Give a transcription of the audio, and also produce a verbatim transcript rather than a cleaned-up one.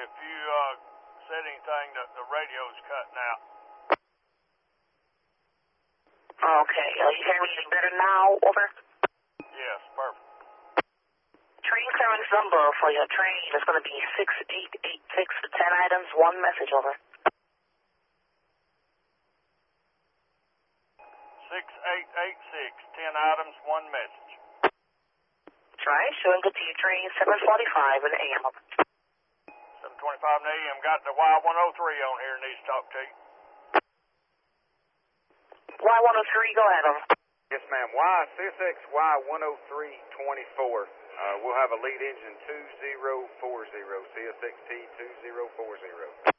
if you uh, said anything, the, the radio's cutting out. Okay, are you hearing me better now? Over. Yes, perfect. Train clearance number for your train is going to be six eight eight six for ten items, one message. Over. six eight eight six, ten items, one message. That's right, showing good to your train, seven forty-five in the A M. seven twenty-five in the A M, got the Y one oh three on here, needs to talk to you. Y one oh three, go ahead, over. Yes, ma'am. Y, C S X Y one oh three twenty-four. Uh, we'll have a lead engine two zero four zero, C S X T two zero four zero.